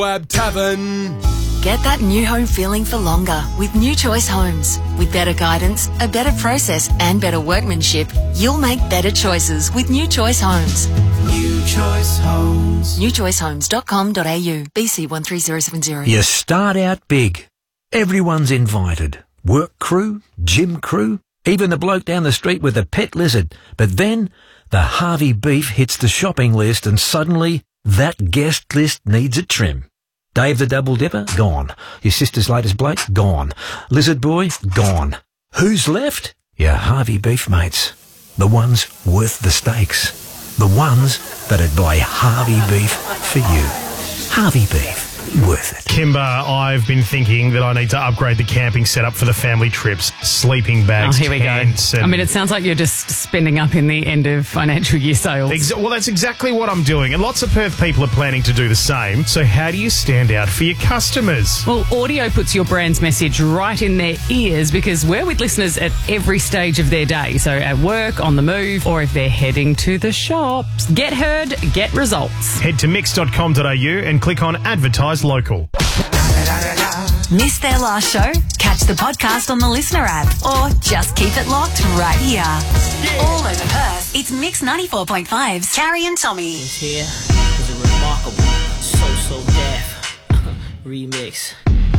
Web Tavern. Get that new home feeling for longer with New Choice Homes. With better guidance, a better process and better workmanship, you'll make better choices with New Choice Homes. New Choice Homes. newchoicehomes.com.au. BC 13070. You start out big. Everyone's invited. Work crew, gym crew, even the bloke down the street with the pet lizard. But then the Harvey beef hits the shopping list and suddenly that guest list needs a trim. Dave the Double Dipper, gone. Your sister's latest bloke, gone. Lizard Boy, gone. Who's left? Your Harvey beef mates. The ones worth the stakes. The ones that'd buy Harvey beef for you. Harvey beef. Worth it. Kimber, I've been thinking that I need to upgrade the camping setup for the family trips. Sleeping bags, here we go. I mean, it sounds like you're just spending up in the end of financial year sales. Well, that's exactly what I'm doing, and lots of Perth people are planning to do the same. So how do you stand out for your customers? Well, Audio puts your brand's message right in their ears because we're with listeners at every stage of their day. So at work, on the move, or if they're heading to the shops. Get heard, get results. Head to mix.com.au and click on Advertise Local. Missed their last show? Catch the podcast on the Listener app or just keep it locked right here. All over Perth, it's Mix 94.5's Carrie and Tommy. Here is a remarkable So Deaf remix.